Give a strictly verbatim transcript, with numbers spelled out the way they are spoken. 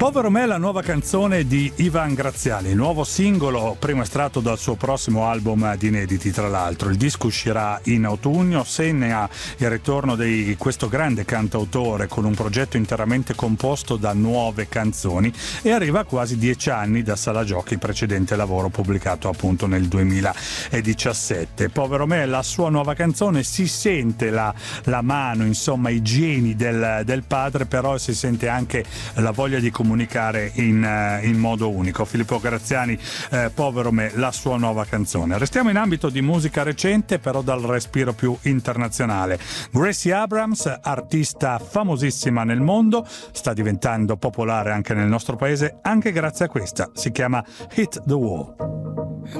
Povero me è la nuova canzone di Ivan Graziani, nuovo singolo, primo estratto dal suo prossimo album di inediti, tra l'altro. Il disco uscirà in autunno, segna il ritorno di questo grande cantautore con un progetto interamente composto da nuove canzoni e arriva a quasi dieci anni da Sala Giochi, precedente lavoro pubblicato appunto nel duemiladiciassette. Povero me, la sua nuova canzone, si sente la, la mano, insomma i geni del, del padre, però si sente anche la voglia di comunicare in, in modo unico. Filippo Graziani, eh, Povero me, la sua nuova canzone. Restiamo in ambito di musica recente, però dal respiro più internazionale. Gracie Abrams, artista famosissima nel mondo, sta diventando popolare anche nel nostro paese, anche grazie a questa. Si chiama Hit the Wall.